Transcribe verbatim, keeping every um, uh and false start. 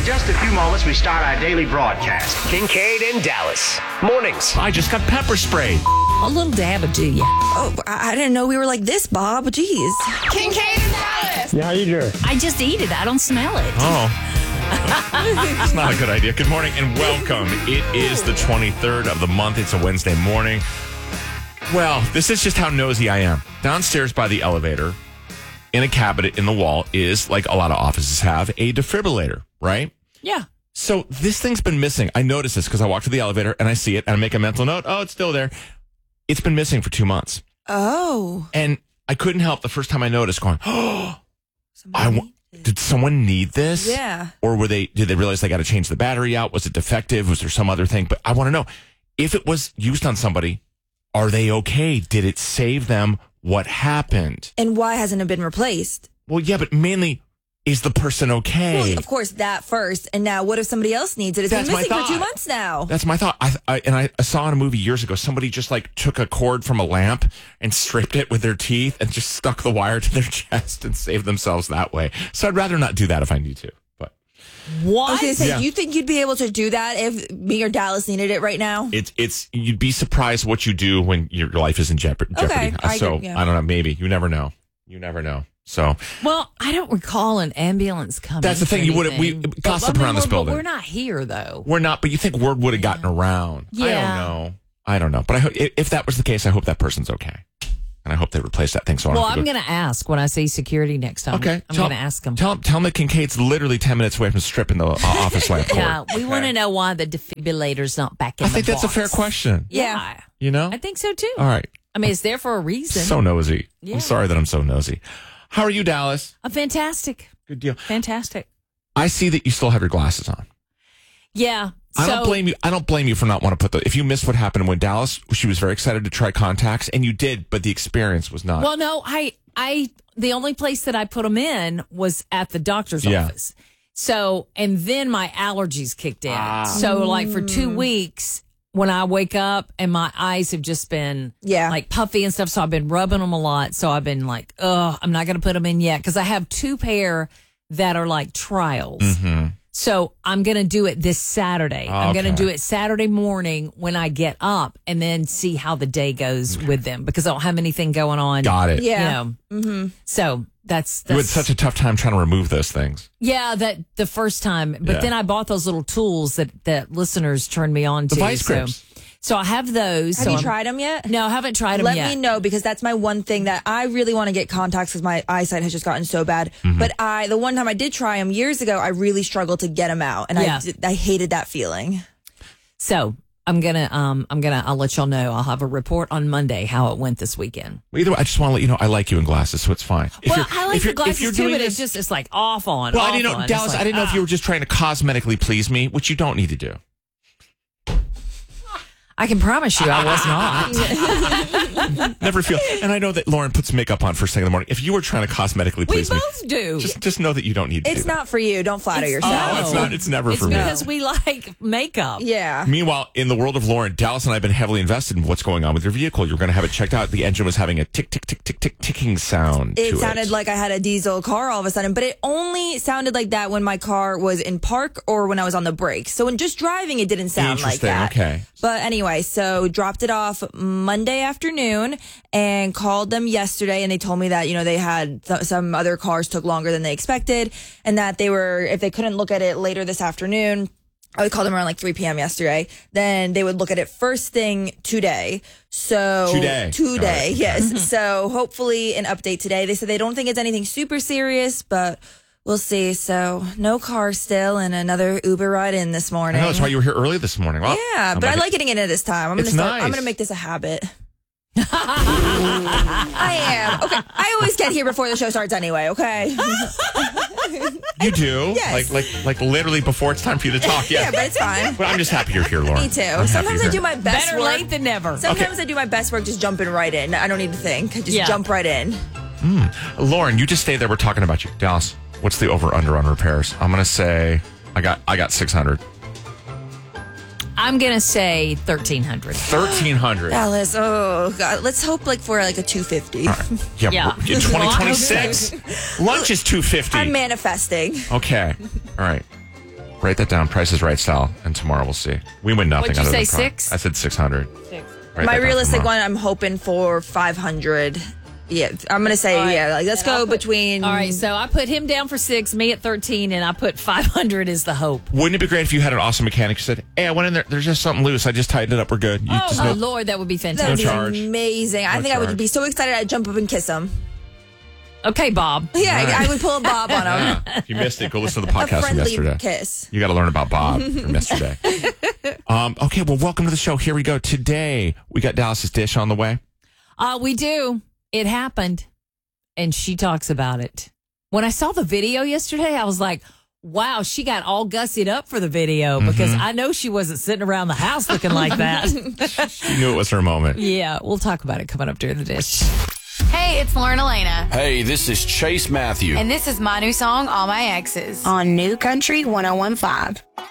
just a few moments, we start our daily broadcast. Kincaid and Dallas. Mornings. I just got pepper sprayed. A little dab will do ya. Oh, I I didn't know we were like this, Bob. Jeez. Kincaid and Dallas. Yeah, how you doing? I just eat it. I don't smell it. Oh. It's not a good idea. Good morning and welcome. It is the twenty-third of the month. It's a Wednesday morning. Well, this is just how nosy I am. Downstairs by the elevator, in a cabinet in the wall, is, like a lot of offices have, a defibrillator, right? Yeah. So this thing's been missing. I noticed this because I walk to the elevator and I see it and I make a mental note. Oh, it's still there. It's been missing for two months. Oh. And I couldn't help the first time I noticed going, oh, Somebody I w- did someone need this? Yeah. Or were they, did they realize they got to change the battery out? Was it defective? Was there some other thing? But I want to know, if it was used on somebody, are they okay? Did it save them? What happened? And why hasn't it been replaced? Well, yeah, but mainly, is the person okay? Well, of course, that first. And now what if somebody else needs it? It's That's been my missing for thought. two months now. That's my thought. I, I and I saw in a movie years ago, somebody just like took a cord from a lamp and stripped it with their teeth and just stuck the wire to their chest and saved themselves that way. So I'd rather not do that if I need to. But What? I was going to say, Yeah. you think you'd be able to do that if me or Dallas needed it right now? it's it's you'd be surprised what you do when your life is in jeopard- jeopardy. Okay, I so get- yeah. I don't know. Maybe you never know. You never know. So Well, I don't recall an ambulance coming. That's the thing, or you wouldn't- we- anything. gossip But, I mean, around this we're- building. We're not here, though. we're not. But you think word would have gotten around? I Yeah. don't know. I don't know. But I hope if if that was the case, I hope that person's okay, and I hope they replace that thing. So I don't Well, have to I'm go- going to ask when I see security next time. Okay, I'm tell- going to ask them. Tell, tell them that Kincaid's literally ten minutes away from stripping the uh, office lamp cord. Yeah, we want to know why the defibrillator's not back in I the think that's a box. fair question. Yeah. You know? I think so, too. All right. I mean, it's there for a reason. So nosy. Yeah. I'm sorry that I'm so nosy. How are you, Dallas? Uh, fantastic. Good deal. Fantastic. I see that you still have your glasses on. Yeah. I so, don't blame you. I don't blame you for not want to put the. If you missed what happened when Dallas, she was very excited to try contacts, and you did, but the experience was not. Well, no, I, I, the only place that I put them in was at the doctor's Yeah. office. So, and then my allergies kicked in. Ah. So, like for two weeks, when I wake up and my eyes have just been Yeah. like puffy and stuff, so I've been rubbing them a lot. So I've been like, oh, I'm not going to put them in yet because I have two pair that are like trials. Mm-hmm. So I'm going to do it this Saturday. I'm going to Okay. do it Saturday morning when I get up and then see how the day goes with them because I don't have anything going on. Got it. Yeah. You know. Mm-hmm. So that's, You had that's such a tough time trying to remove those things. yeah, that the first time. But Yeah. then I bought those little tools that, that listeners turned me on The to. vice so, grips. so I have those. Have so you I'm- tried them yet? No, I haven't tried them Let yet. me know because that's my one thing that I really want to get contacts because my eyesight has just gotten so bad. Mm-hmm. But I, the one time I did try them years ago, I really struggled to get them out, and Yeah. I, did- I hated that feeling. So I'm gonna, um, I'm gonna, I'll let y'all know. I'll have a report on Monday how it went this weekend. Well, either way, I just want to let you know I like you in glasses, so it's fine. If well, you're- I like if the you're- if glasses you're too, doing but this- it's just, it's like off on. Well, off I didn't know, on. Dallas. It's like, I didn't know if you ah. were just trying to cosmetically please me, which you don't need to do. I can promise you I was not. Never feel. And I know that Lauren puts makeup on first thing in the morning. If you were trying to cosmetically we please me, both do. just just know that you don't need to It's do that. not for you. Don't flatter It's- yourself. No, it's not. It's never It's for me. because we like makeup. Yeah. Meanwhile, in the world of Lauren, Dallas and I have been heavily invested in what's going on with your vehicle. You're going to have it checked out. The engine was having a tick, tick, tick, tick, tick, ticking sound. It to sounded it. like I had a diesel car all of a sudden, but it only sounded like that when my car was in park or when I was on the brakes. So when just driving, it didn't sound like Interesting, that. okay. But anyway, so dropped it off Monday afternoon and called them yesterday, and they told me that, you know, they had th- some other cars took longer than they expected, and that they were, if they couldn't look at it later this afternoon, I would call them around like three p.m. yesterday. Then they would look at it first thing today. So Today. today, Got it. yes. So hopefully an update today. They said they don't think it's anything super serious, but we'll see. So no car still, and another Uber ride in this I morning. know, that's why you were here early this morning. Well, Yeah, I'm but I like- like getting in it this time. I'm gonna It's start. nice. I'm gonna make this a habit. I am. Okay. I always get here before the show starts anyway, okay? You do? Yes. Like, like, like literally before it's time for you to talk. Yeah. Yeah, but it's fine. But I'm just happy you're here, Lauren. Me too. I'm happy Sometimes you're I do here. my best Better work. late than never. Sometimes I do my best work just jumping right in. I don't need to think. I just Yeah. jump right in. Lauren, you just stay there. We're talking about you. Dallas, what's the over under on repairs? I'm going to say I got I got six hundred. I'm gonna say thirteen hundred. thirteen hundred. Dallas, oh God, let's hope like for like a two fifty. Yeah, Yeah. we're- in twenty twenty-six, lunch is two fifty. I'm manifesting. Okay. All right. Write that down. Price is Right style, and tomorrow we'll see. We win nothing. What'd you other say, than pri- six? I said six hundred. Six. My realistic one, I'm hoping for five hundred. Yeah, I'm gonna say right. yeah. Like, let's And I'll go put- between. All right, so I put him down for six, me at thirteen, and I put five hundred as the hope. Wouldn't it be great if you had an awesome mechanic who said, "Hey, I went in there. There's just something loose. I just tightened it up. We're good." You Oh, just my know- Lord, that would be That fantastic. would be charge. amazing. I No think I charge. would be so excited. I'd jump up and kiss him. Okay, Bob. Yeah, Right. I would pull a Bob on him. Yeah. If you missed it, go listen to the A podcast from friendly yesterday. kiss. You got to learn about Bob from yesterday. Um, okay, well, welcome to the show. Here we go. Today, we got Dallas's dish on the way. Uh, we do. It happened, and she talks about it. When I saw the video yesterday, I was like, wow, she got all gussied up for the video because I know she wasn't sitting around the house looking like that. She knew it was her moment. Yeah, we'll talk about it coming up during the dish. Hey, it's Lauren Elena. Hey, this is Chase Matthew. And this is my new song, All My Exes. On New Country one oh one point five.